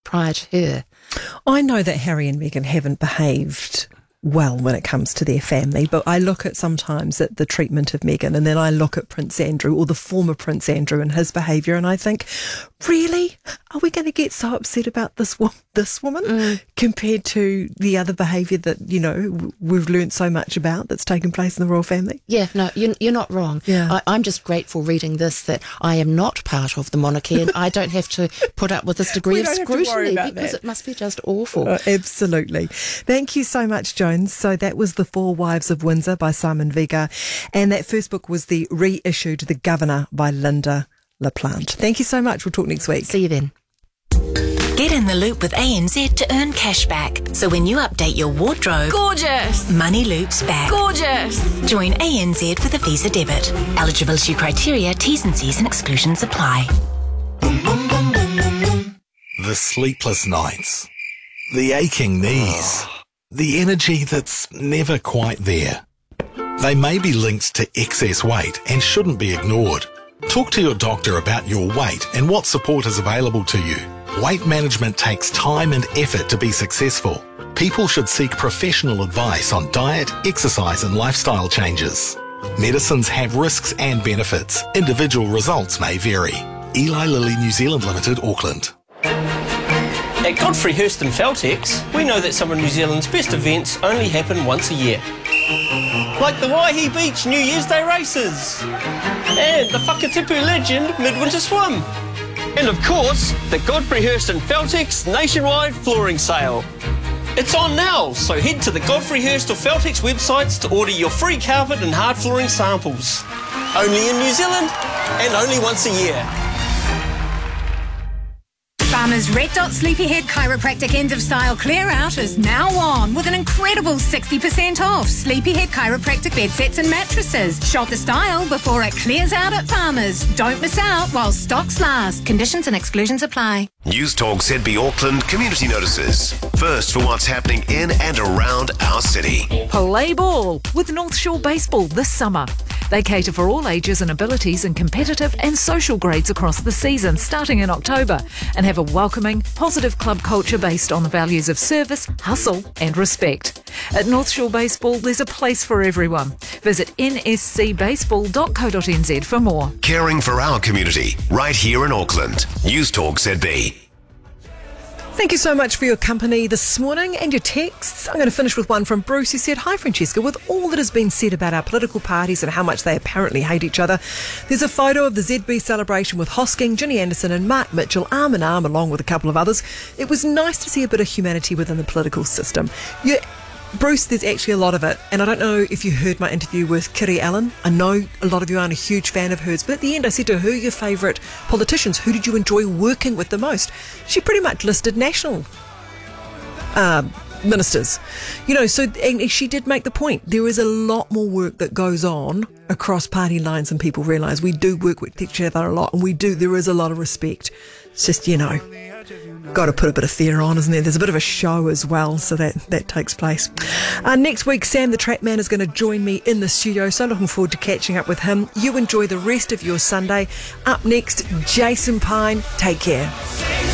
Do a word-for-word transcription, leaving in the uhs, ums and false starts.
prior to her. I know that Harry and Meghan haven't behaved well when it comes to their family, but I look at sometimes at the treatment of Meghan, and then I look at Prince Andrew, or the former Prince Andrew, and his behaviour, and I think, really? Are we going to get so upset about this wo- this woman mm. compared to the other behaviour that, you know, we've learnt so much about that's taken place in the royal family? Yeah, no, you're, you're not wrong. Yeah. I, I'm just grateful reading this that I am not part of the monarchy and I don't have to put up with this degree of scrutiny because that. It must be just awful. Oh, absolutely. Thank you so much, Jones. So that was The Four Wives of Windsor by Simon Vega, and that first book was the reissued The Governor by Linda LaPlante. Thank you so much. We'll talk next week. See you then. Get in the loop with A N Z to earn cash back. So when you update your wardrobe, gorgeous, money loops back. Gorgeous. Join A N Z with a Visa debit. Eligibility criteria, T's and C's and exclusions apply. The sleepless nights, the aching knees, the energy that's never quite there. They may be linked to excess weight and shouldn't be ignored. Talk to your doctor about your weight and what support is available to you. Weight management takes time and effort to be successful. People should seek professional advice on diet, exercise and lifestyle changes. Medicines have risks and benefits. Individual results may vary. Eli Lilly New Zealand Limited, Auckland. At Godfrey Hirst and Feltex, we know that some of New Zealand's best events only happen once a year. Like the Waihi Beach New Year's Day races, and the Whakatipu Legend Midwinter Swim. And of course, the Godfrey Hirst and Feltex nationwide flooring sale. It's on now, so head to the Godfrey Hirst or Feltex websites to order your free carpet and hard flooring samples. Only in New Zealand, and only once a year. Farmers Red Dot Sleepyhead Chiropractic End of Style Clear Out is now on with an incredible sixty percent off Sleepyhead Chiropractic bed sets and mattresses. Shop the style before it clears out at Farmers. Don't miss out while stocks last. Conditions and exclusions apply. News Talk Z B Auckland Community Notices. First for what's happening in and around our city. Play ball with North Shore Baseball this summer. They cater for all ages and abilities in competitive and social grades across the season, starting in October, and have a welcoming, positive club culture based on the values of service, hustle and respect. At North Shore Baseball, there's a place for everyone. Visit n s c baseball dot co dot n z for more. Caring for our community, right here in Auckland. News Talk Z B. Thank you so much for your company this morning and your texts. I'm going to finish with one from Bruce who said, "Hi Francesca, with all that has been said about our political parties and how much they apparently hate each other, there's a photo of the Z B celebration with Hosking, Ginny Anderson and Mark Mitchell arm in arm along with a couple of others. It was nice to see a bit of humanity within the political system." You, Bruce, there's actually a lot of it, and I don't know if you heard my interview with Kiri Allen. I know a lot of you aren't a huge fan of hers, but at the end I said to her, who are your favourite politicians? Who did you enjoy working with the most? She pretty much listed national uh, ministers. You know, so and she did make the point. There is a lot more work that goes on across party lines than people realise. We do work with each other a lot, and we do. There is a lot of respect. It's just, you know, got to put a bit of theatre on, isn't there? There's a bit of a show as well, so that, that takes place. Uh, next week, Sam the Trap Man is going to join me in the studio, so looking forward to catching up with him. You enjoy the rest of your Sunday. Up next, Jason Pine. Take care.